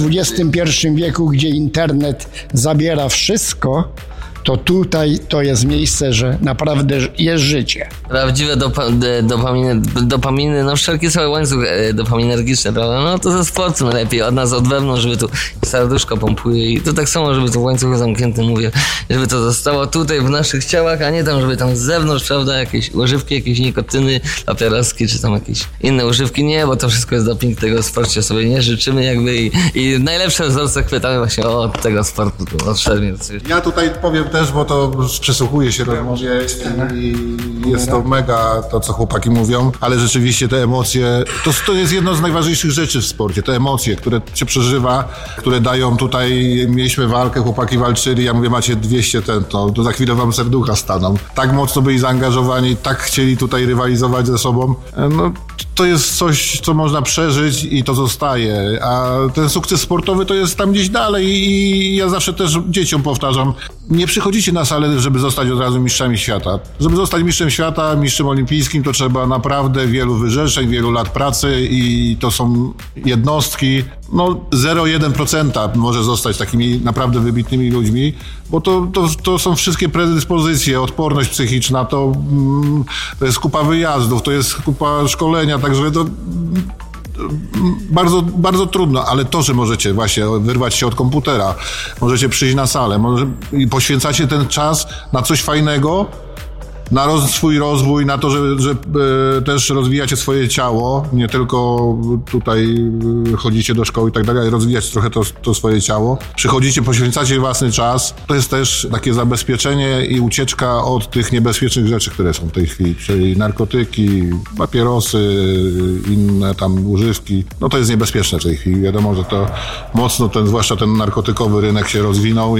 XXI wieku, gdzie internet zabiera wszystko, to tutaj to jest miejsce, że naprawdę jest życie. Prawdziwe dopaminy, no wszelki cały łańcuch dopaminergiczny, prawda? No to ze sportu najlepiej, od nas, od wewnątrz, żeby tu serduszko pompuje i to tak samo, żeby tu łańcuch zamknięty, mówię, żeby to zostało tutaj w naszych ciałach, a nie tam, żeby tam z zewnątrz, prawda, jakieś używki, jakieś nikotyny, papieroski, czy tam jakieś inne używki, nie, bo to wszystko jest doping, tego sporcie sobie nie życzymy jakby i najlepsze wzorce chwytamy właśnie od tego sportu, od szermiercy. Ja tutaj powiem też, bo to przysłuchuję się rozmowie i jest to mega to, co chłopaki mówią, ale rzeczywiście te emocje, to jest jedno z najważniejszych rzeczy w sporcie, te emocje, które się przeżywa, które dają tutaj, mieliśmy walkę, chłopaki walczyli, ja mówię, macie 200 to za chwilę wam serducha staną. Tak mocno byli zaangażowani, tak chcieli tutaj rywalizować ze sobą, no to jest coś, co można przeżyć i to zostaje, a ten sukces sportowy to jest tam gdzieś dalej i ja zawsze też dzieciom powtarzam, nie przychodzicie na salę, żeby zostać od razu mistrzami świata. Żeby zostać mistrzem świata, mistrzem olimpijskim, to trzeba naprawdę wielu wyrzeczeń, wielu lat pracy i to są jednostki. No 0,1% może zostać takimi naprawdę wybitnymi ludźmi, bo to są wszystkie predyspozycje, odporność psychiczna, to jest kupa wyjazdów, to jest kupa szkolenia, także to bardzo, bardzo trudno, ale to, że możecie właśnie wyrwać się od komputera, możecie przyjść na salę i poświęcacie ten czas na coś fajnego, na swój rozwój, na to, że też rozwijacie swoje ciało, nie tylko tutaj chodzicie do szkoły i tak dalej, ale rozwijać trochę to swoje ciało. Przychodzicie, poświęcacie własny czas. To jest też takie zabezpieczenie i ucieczka od tych niebezpiecznych rzeczy, które są w tej chwili, czyli narkotyki, papierosy, inne tam używki. No to jest niebezpieczne w tej chwili. Wiadomo, że to mocno zwłaszcza ten narkotykowy rynek się rozwinął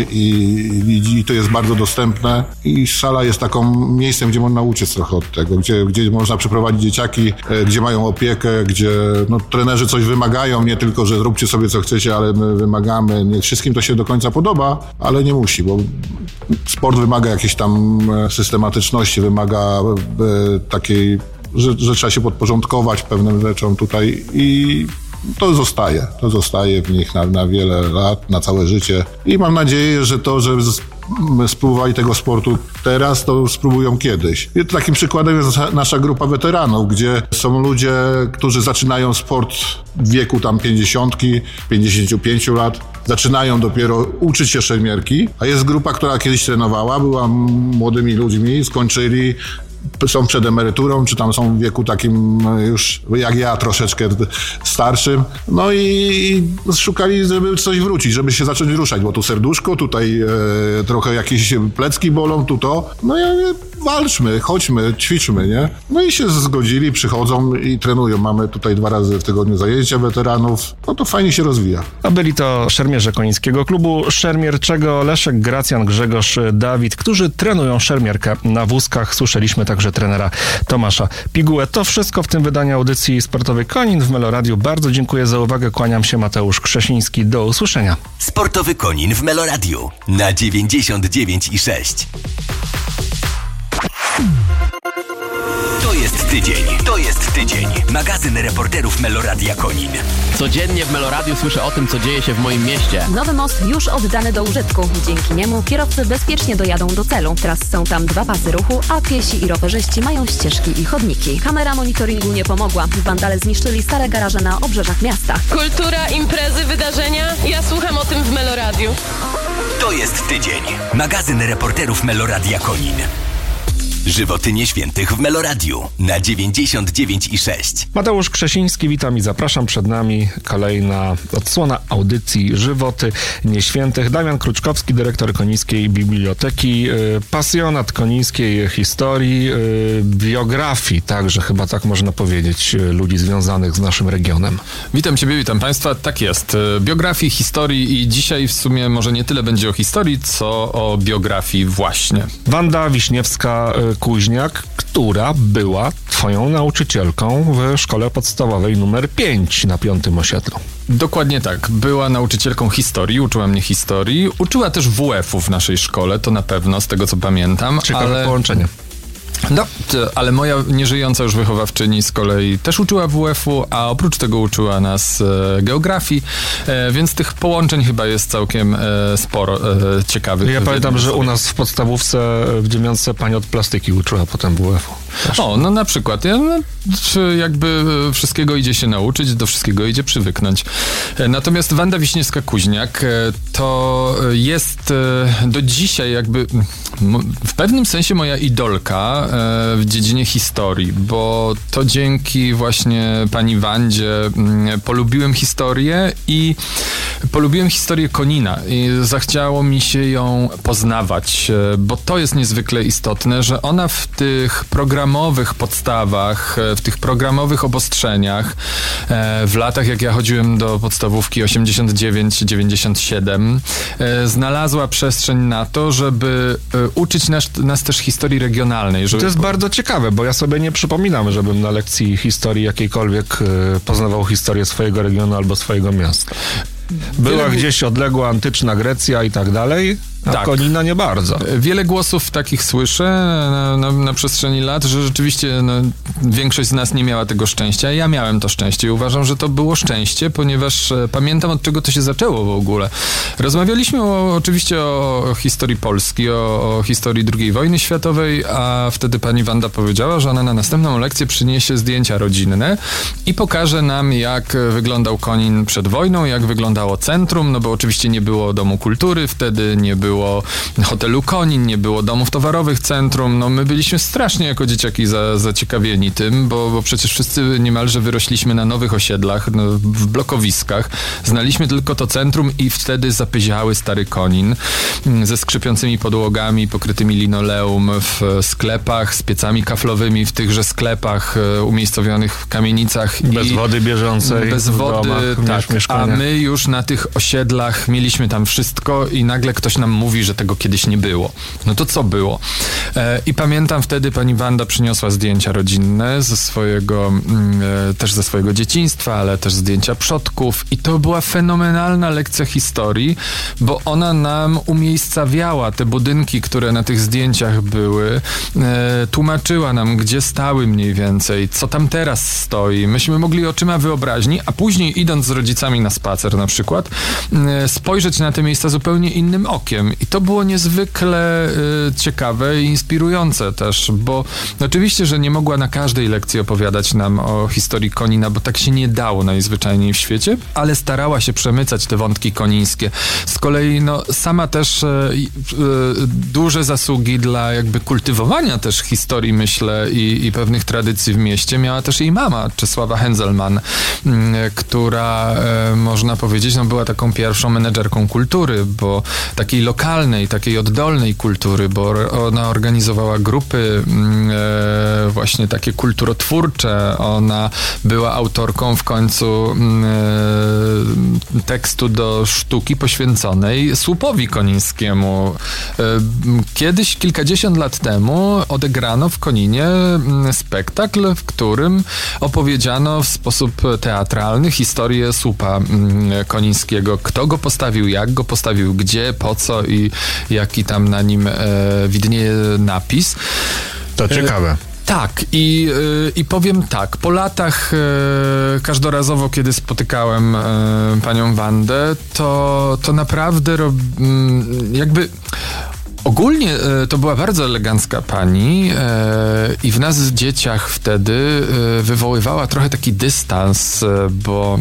i to jest bardzo dostępne i sala jest taką miejscem, gdzie można uciec trochę od tego, gdzie można przeprowadzić dzieciaki, gdzie mają opiekę, gdzie trenerzy coś wymagają, nie tylko, że zróbcie sobie co chcecie, ale my wymagamy. Nie wszystkim to się do końca podoba, ale nie musi, bo sport wymaga jakiejś tam systematyczności, wymaga takiej, że trzeba się podporządkować pewnym rzeczom tutaj i to zostaje w nich na wiele lat, na całe życie i mam nadzieję, że spróbowali tego sportu teraz, to spróbują kiedyś. I takim przykładem jest nasza grupa weteranów, gdzie są ludzie, którzy zaczynają sport w wieku tam 50, 55 lat, zaczynają dopiero uczyć się szermierki, a jest grupa, która kiedyś trenowała, była młodymi ludźmi, skończyli, są przed emeryturą, czy tam są w wieku takim już jak ja, troszeczkę starszym. No i szukali, żeby coś wrócić, żeby się zacząć ruszać, bo tu serduszko, tutaj trochę jakieś plecki bolą, tu to. No ja mówię, walczmy, chodźmy, ćwiczmy, nie? No i się zgodzili, przychodzą i trenują. Mamy tutaj 2 razy w tygodniu zajęcia weteranów. No to fajnie się rozwija. A byli to szermierze Konińskiego Klubu Szermierczego, Leszek, Gracjan, Grzegorz, Dawid, którzy trenują szermierkę na wózkach. Słyszeliśmy także trenera Tomasza Pigułę. To wszystko w tym wydaniu audycji sportowej Konin w Meloradiu. Bardzo dziękuję za uwagę. Kłaniam się, Mateusz Krzesiński. Do usłyszenia. Sportowy Konin w Meloradiu na 99,6. To jest tydzień. Magazyn reporterów Meloradia Konin. Codziennie w Meloradiu słyszę o tym, co dzieje się w moim mieście. Nowy most już oddany do użytku. Dzięki niemu kierowcy bezpiecznie dojadą do celu. Teraz są tam 2 pasy ruchu, a piesi i rowerzyści mają ścieżki i chodniki. Kamera monitoringu nie pomogła. Wandale zniszczyli stare garaże na obrzeżach miasta. Kultura, imprezy, wydarzenia. Ja słucham o tym w Meloradiu. To jest tydzień. Magazyn reporterów Meloradia Konin. Żywoty nieświętych w Meloradiu na 99,6. Mateusz Krzesiński, witam i zapraszam. Przed nami kolejna odsłona audycji Żywoty nieświętych. Damian Kruczkowski, dyrektor Konińskiej Biblioteki, pasjonat konińskiej historii, biografii, także chyba tak można powiedzieć, ludzi związanych z naszym regionem. Witam Ciebie, witam Państwa. Tak jest. Biografii, historii i dzisiaj w sumie może nie tyle będzie o historii, co o biografii właśnie. Wanda Wiśniewska-Kuźniak, która była twoją nauczycielką w szkole podstawowej numer 5 na 5 osiedlu. Dokładnie tak. Była nauczycielką historii, uczyła mnie historii. Uczyła też WF-u w naszej szkole, to na pewno, z tego co pamiętam. Ciekawe połączenie. No, ale moja nieżyjąca już wychowawczyni z kolei też uczyła WF-u, a oprócz tego uczyła nas geografii, więc tych połączeń chyba jest całkiem sporo ciekawych. Ja pamiętam, że u nas w podstawówce w 9 pani od plastyki uczyła potem WF-u. Też. O, no na przykład. Jakby wszystkiego idzie się nauczyć, do wszystkiego idzie przywyknąć. Natomiast Wanda Wiśniewska-Kuźniak to jest do dzisiaj jakby w pewnym sensie moja idolka w dziedzinie historii, bo to dzięki właśnie pani Wandzie polubiłem historię i polubiłem historię Konina i zachciało mi się ją poznawać, bo to jest niezwykle istotne, że ona w tych programowych podstawach, w tych programowych obostrzeniach w latach, jak ja chodziłem do podstawówki 89-97, znalazła przestrzeń na to, żeby uczyć nas też historii regionalnej. To jest bardzo ciekawe, bo ja sobie nie przypominam, żebym na lekcji historii jakiejkolwiek poznawał historię swojego regionu albo swojego miasta. Była gdzieś odległa antyczna Grecja i tak dalej, a tak. Konina nie bardzo. Wiele głosów takich słyszę na przestrzeni lat, że rzeczywiście większość z nas nie miała tego szczęścia. Ja miałem to szczęście i uważam, że to było szczęście, ponieważ pamiętam, od czego to się zaczęło w ogóle. Rozmawialiśmy oczywiście o historii Polski, o historii II wojny światowej, a wtedy pani Wanda powiedziała, że ona na następną lekcję przyniesie zdjęcia rodzinne i pokaże nam, jak wyglądał Konin przed wojną, jak wyglądało centrum, no bo oczywiście nie było Domu Kultury, wtedy nie było hotelu Konin, nie było domów towarowych centrum. No my byliśmy strasznie jako dzieciaki zaciekawieni tym, bo przecież wszyscy niemalże wyrośliśmy na nowych osiedlach, w blokowiskach. Znaliśmy tylko to centrum i wtedy zapyziały stary Konin ze skrzypiącymi podłogami, pokrytymi linoleum w sklepach, z piecami kaflowymi w tychże sklepach umiejscowionych w kamienicach. Bez wody bieżącej. Bez wody, domach, tak. A my już na tych osiedlach mieliśmy tam wszystko i nagle ktoś nam mówi, że tego kiedyś nie było. No to co było? I pamiętam wtedy pani Wanda przyniosła zdjęcia rodzinne ze swojego dzieciństwa, ale też zdjęcia przodków i to była fenomenalna lekcja historii, bo ona nam umiejscawiała te budynki, które na tych zdjęciach były, tłumaczyła nam, gdzie stały mniej więcej, co tam teraz stoi. Myśmy mogli oczyma wyobraźni, a później idąc z rodzicami na spacer na przykład, spojrzeć na te miejsca zupełnie innym okiem. I to było niezwykle ciekawe i inspirujące też, bo oczywiście, że nie mogła na każdej lekcji opowiadać nam o historii Konina, bo tak się nie dało najzwyczajniej w świecie, ale starała się przemycać te wątki konińskie. Z kolei sama też duże zasługi dla jakby kultywowania też historii, myślę, i pewnych tradycji w mieście miała też jej mama, Czesława Henselman, która można powiedzieć, była taką pierwszą menedżerką kultury, bo takiej lokalnej, takiej oddolnej kultury, bo ona organizowała grupy właśnie takie kulturotwórcze. Ona była autorką w końcu tekstu do sztuki poświęconej słupowi konińskiemu. Kiedyś, kilkadziesiąt lat temu, odegrano w Koninie spektakl, w którym opowiedziano w sposób teatralny historię słupa konińskiego. Kto go postawił, jak go postawił, gdzie, po co i jaki tam na nim widnieje napis. To ciekawe. Tak, i powiem tak, po latach każdorazowo, kiedy spotykałem panią Wandę, to naprawdę jakby ogólnie to była bardzo elegancka pani i w nas dzieciach wtedy wywoływała trochę taki dystans, bo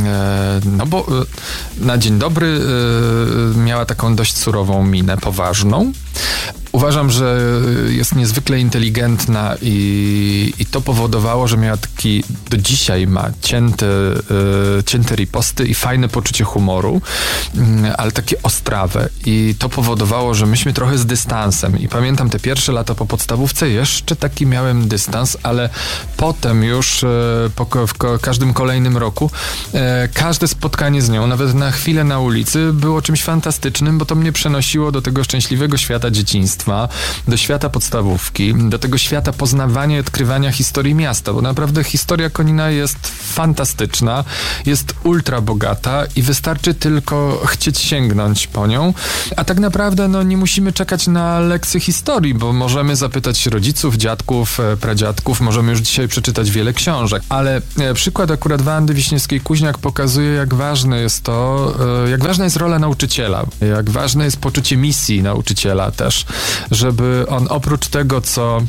na dzień dobry miała taką dość surową minę, poważną. Uważam, że jest niezwykle inteligentna i to powodowało, że miała taki, do dzisiaj ma cięte riposty i fajne poczucie humoru, ale takie ostrawe. I to powodowało, że myśmy trochę z dystansem. I pamiętam te pierwsze lata po podstawówce, jeszcze taki miałem dystans, ale potem już w każdym kolejnym roku każde spotkanie z nią, nawet na chwilę na ulicy, było czymś fantastycznym, bo to mnie przenosiło do tego szczęśliwego świata dzieciństwa. dzieciństwa, do świata podstawówki, do tego świata poznawania i odkrywania historii miasta, bo naprawdę historia Konina jest fantastyczna, jest ultra bogata i wystarczy tylko chcieć sięgnąć po nią, a tak naprawdę nie musimy czekać na lekcje historii, bo możemy zapytać rodziców, dziadków, pradziadków, możemy już dzisiaj przeczytać wiele książek, ale przykład akurat Wandy Wiśniewskiej-Kuźniak pokazuje, jak ważne jest to, jak ważna jest rola nauczyciela, jak ważne jest poczucie misji nauczyciela też, żeby on oprócz tego, co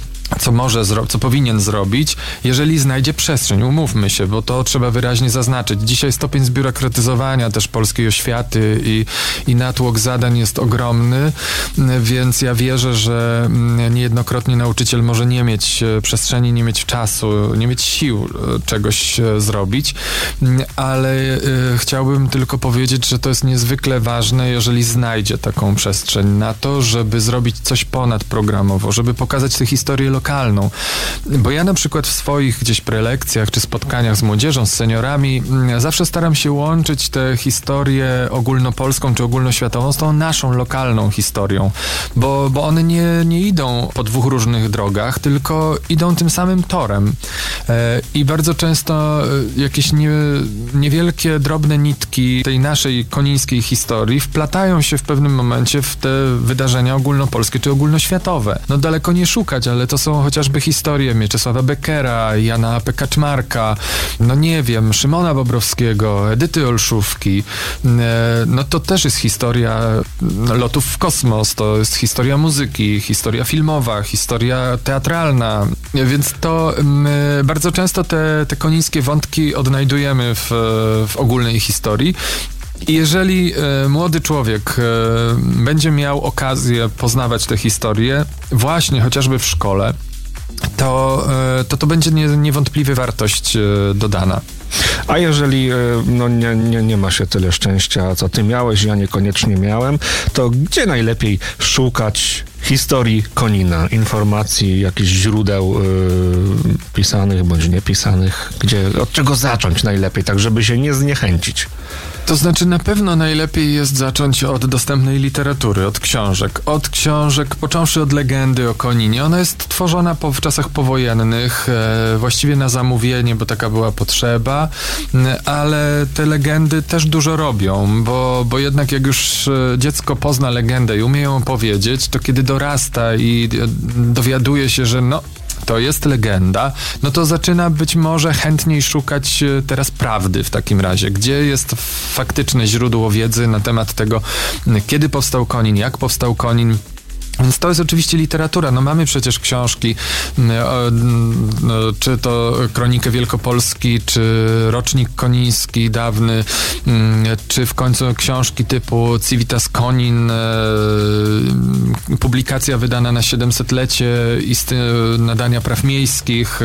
powinien zrobić, jeżeli znajdzie przestrzeń. Umówmy się, bo to trzeba wyraźnie zaznaczyć. Dzisiaj stopień zbiurokratyzowania też polskiej oświaty i natłok zadań jest ogromny, więc ja wierzę, że niejednokrotnie nauczyciel może nie mieć przestrzeni, nie mieć czasu, nie mieć sił czegoś zrobić, ale chciałbym tylko powiedzieć, że to jest niezwykle ważne, jeżeli znajdzie taką przestrzeń na to, żeby zrobić coś ponadprogramowo, żeby pokazać tę historię lokalną. Bo ja na przykład w swoich gdzieś prelekcjach czy spotkaniach z młodzieżą, z seniorami zawsze staram się łączyć tę historię ogólnopolską czy ogólnoświatową z tą naszą lokalną historią, bo one nie idą po dwóch różnych drogach, tylko idą tym samym torem. I bardzo często jakieś niewielkie, drobne nitki tej naszej konińskiej historii wplatają się w pewnym momencie w te wydarzenia ogólnopolskie czy ogólnoświatowe. Daleko nie szukać, ale to są chociażby historie Mieczysława Beckera, Jana P. Kaczmarka, Szymona Bobrowskiego, Edyty Olszówki. To też jest historia lotów w kosmos, to jest historia muzyki, historia filmowa, historia teatralna, więc to bardzo często te konińskie wątki odnajdujemy w ogólnej historii. I jeżeli młody człowiek będzie miał okazję poznawać tę historię właśnie chociażby w szkole, to będzie niewątpliwie wartość dodana. A jeżeli nie ma się tyle szczęścia, co ty miałeś, ja niekoniecznie miałem, to gdzie najlepiej szukać historii Konina, informacji, jakichś źródeł pisanych bądź niepisanych? Od czego zacząć najlepiej, tak żeby się nie zniechęcić? To znaczy na pewno najlepiej jest zacząć od dostępnej literatury, od książek, począwszy od legendy o Koninie. Ona jest tworzona w czasach powojennych, właściwie na zamówienie, bo taka była potrzeba, ale te legendy też dużo robią, bo jednak jak już dziecko pozna legendę i umie ją powiedzieć, to kiedy dorasta i dowiaduje się, że to jest legenda, to zaczyna być może chętniej szukać teraz prawdy w takim razie. Gdzie jest faktyczne źródło wiedzy na temat tego, kiedy powstał Konin, jak powstał Konin. Więc to jest oczywiście literatura. Mamy przecież książki, czy to Kronikę Wielkopolski, czy Rocznik Koniński dawny, czy w końcu książki typu Civitas Konin, publikacja wydana na 700-lecie nadania praw miejskich,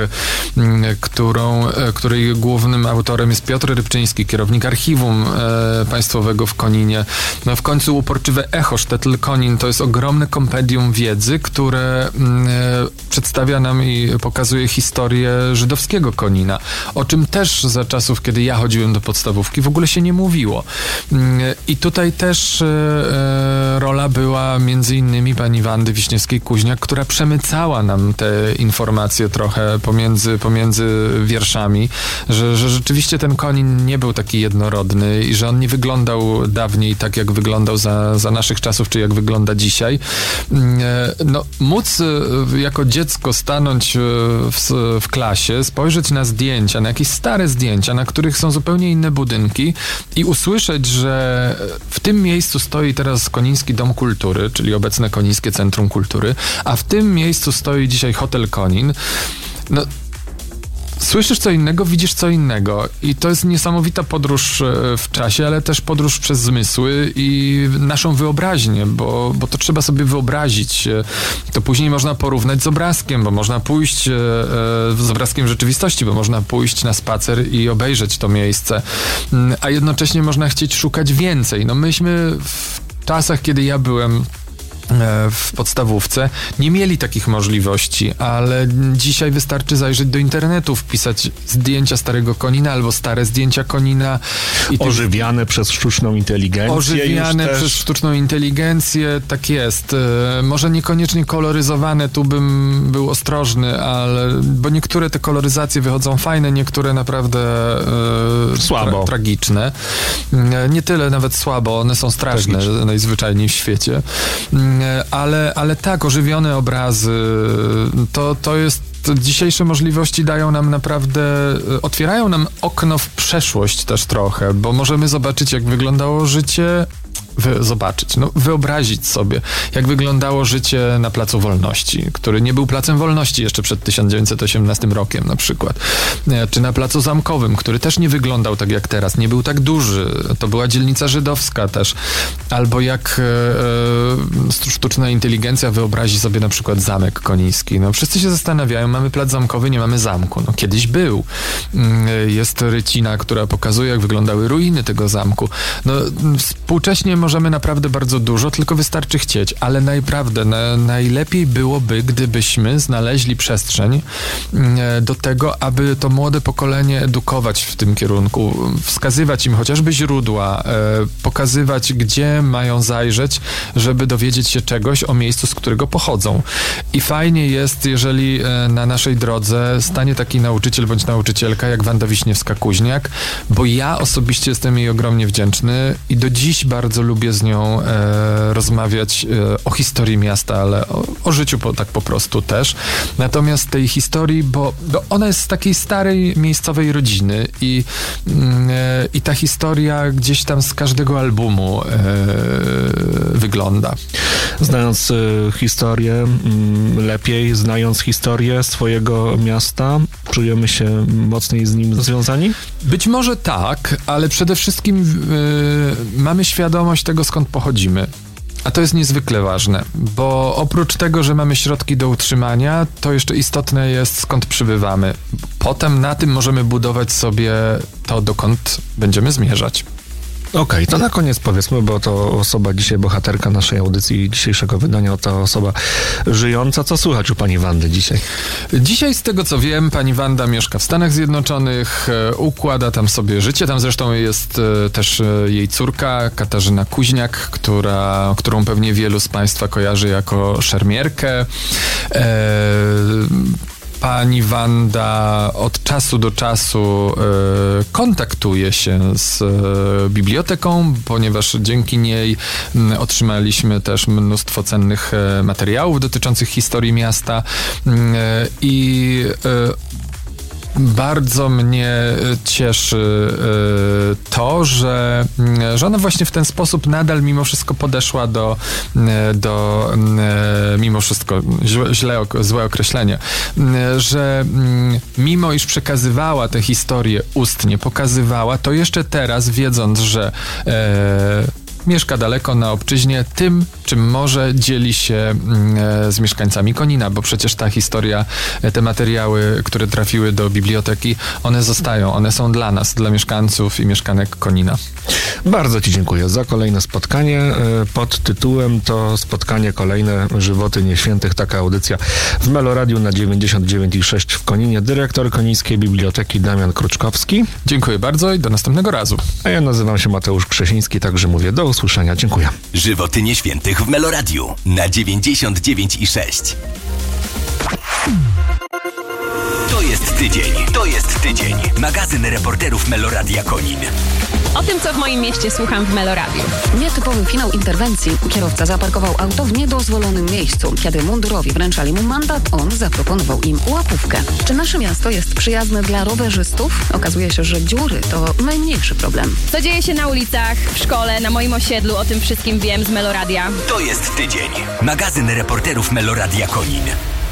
której głównym autorem jest Piotr Rybczyński, kierownik archiwum państwowego w Koninie. W końcu Uporczywe echo Sztetl Konin to jest ogromne kompendium wiedzy, które przedstawia nam i pokazuje historię żydowskiego Konina, o czym też za czasów, kiedy ja chodziłem do podstawówki, w ogóle się nie mówiło. I tutaj też rola była między innymi pani Wandy Wiśniewskiej-Kuźniak, która przemycała nam te informacje trochę pomiędzy wierszami, że rzeczywiście ten Konin nie był taki jednorodny i że on nie wyglądał dawniej tak, jak wyglądał za naszych czasów, czy jak wygląda dzisiaj. Móc jako dziecko stanąć w klasie, spojrzeć na zdjęcia, na jakieś stare zdjęcia, na których są zupełnie inne budynki i usłyszeć, że w tym miejscu stoi teraz Koniński Dom Kultury, czyli obecne Konińskie Centrum Kultury, a w tym miejscu stoi dzisiaj Hotel Konin. Słyszysz co innego, widzisz co innego i to jest niesamowita podróż w czasie, ale też podróż przez zmysły i naszą wyobraźnię, bo to trzeba sobie wyobrazić. To później można porównać z obrazkiem, bo można pójść z obrazkiem rzeczywistości, bo można pójść na spacer i obejrzeć to miejsce, a jednocześnie można chcieć szukać więcej. Myśmy w czasach, kiedy ja byłem w podstawówce, nie mieli takich możliwości, ale dzisiaj wystarczy zajrzeć do internetu, wpisać zdjęcia starego konina albo stare zdjęcia konina. Ożywiane przez sztuczną inteligencję. Ożywiane przez sztuczną inteligencję, tak jest. Może niekoniecznie koloryzowane, tu bym był ostrożny, bo niektóre te koloryzacje wychodzą fajne, niektóre naprawdę słabo. Tragiczne. Nie tyle nawet słabo, one są straszne najzwyczajniej w świecie. Ale tak, ożywione obrazy, to jest, dzisiejsze możliwości dają nam naprawdę, otwierają nam okno w przeszłość też trochę, bo możemy zobaczyć, jak wyglądało życie, wyobrazić sobie, jak wyglądało życie na Placu Wolności, który nie był Placem Wolności jeszcze przed 1918 rokiem na przykład, czy na Placu Zamkowym, który też nie wyglądał tak jak teraz, nie był tak duży, to była dzielnica żydowska też, albo jak sztuczna inteligencja wyobrazi sobie na przykład Zamek Koniński. Wszyscy się zastanawiają, mamy Plac Zamkowy, nie mamy zamku. Kiedyś był. Jest rycina, która pokazuje, jak wyglądały ruiny tego zamku. Współcześnie możemy naprawdę bardzo dużo, tylko wystarczy chcieć, ale najlepiej byłoby, gdybyśmy znaleźli przestrzeń do tego, aby to młode pokolenie edukować w tym kierunku, wskazywać im chociażby źródła, pokazywać, gdzie mają zajrzeć, żeby dowiedzieć się czegoś o miejscu, z którego pochodzą. I fajnie jest, jeżeli na naszej drodze stanie taki nauczyciel bądź nauczycielka jak Wanda Wiśniewska-Kuźniak, bo ja osobiście jestem jej ogromnie wdzięczny i do dziś bardzo lubię z nią rozmawiać o historii miasta, ale o życiu tak po prostu też. Natomiast tej historii, bo ona jest z takiej starej miejscowej rodziny i ta historia gdzieś tam z każdego albumu wygląda. Znając historię lepiej, znając historię swojego miasta, czujemy się mocniej z nim związani? Być może tak, ale przede wszystkim mamy świadomość tego, skąd pochodzimy. A to jest niezwykle ważne, bo oprócz tego, że mamy środki do utrzymania, to jeszcze istotne jest, skąd przybywamy. Potem na tym możemy budować sobie to, dokąd będziemy zmierzać. Okej, to na koniec powiedzmy, bo to osoba dzisiaj, bohaterka naszej audycji dzisiejszego wydania, to osoba żyjąca. Co słychać u pani Wandy dzisiaj? Dzisiaj, z tego co wiem, pani Wanda mieszka w Stanach Zjednoczonych, układa tam sobie życie. Tam zresztą jest też jej córka, Katarzyna Kuźniak, którą pewnie wielu z państwa kojarzy jako szermierkę. Pani Wanda od czasu do czasu kontaktuje się z biblioteką, ponieważ dzięki niej otrzymaliśmy też mnóstwo cennych materiałów dotyczących historii miasta i bardzo mnie cieszy to, że ona właśnie w ten sposób nadal mimo wszystko podeszła do mimo wszystko, złe określenie, że mimo iż przekazywała tę historię ustnie, pokazywała, to jeszcze teraz, wiedząc, że mieszka daleko na obczyźnie, tym, czym może, dzieli się z mieszkańcami Konina, bo przecież ta historia, te materiały, które trafiły do biblioteki, one zostają, one są dla nas, dla mieszkańców i mieszkanek Konina. Bardzo ci dziękuję za kolejne spotkanie. Pod tytułem to spotkanie kolejne Żywoty Nieświętych, taka audycja w Meloradiu na 99,6 w Koninie. Dyrektor Konińskiej Biblioteki Damian Kruczkowski. Dziękuję bardzo i do następnego razu. A ja nazywam się Mateusz Krzesiński, także mówię do usłyszenia. Dziękuję. Żywoty Nieświętych w Meloradiu na 99,6. To jest tydzień. Magazyn reporterów Meloradia Konin. O tym, co w moim mieście słucham w Meloradiu. Nietypowy finał interwencji. Kierowca zaparkował auto w niedozwolonym miejscu. Kiedy mundurowi wręczali mu mandat, on zaproponował im łapówkę. Czy nasze miasto jest przyjazne dla rowerzystów? Okazuje się, że dziury to najmniejszy problem. Co dzieje się na ulicach, w szkole, na moim osiedlu, o tym wszystkim wiem z Meloradia. To jest tydzień. Magazyn reporterów Meloradia Konin.